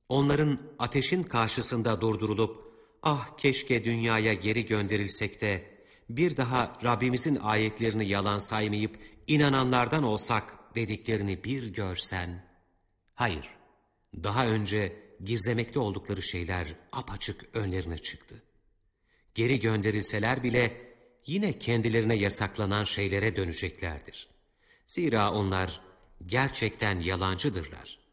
onların ateşin karşısında durdurulup, ah keşke dünyaya geri gönderilsek de, bir daha Rabbimizin ayetlerini yalan saymayıp inananlardan olsak dediklerini bir görsen. Hayır, daha önce gizlemekte oldukları şeyler apaçık önlerine çıktı. Geri gönderilseler bile yine kendilerine yasaklanan şeylere döneceklerdir. Zira onlar gerçekten yalancıdırlar.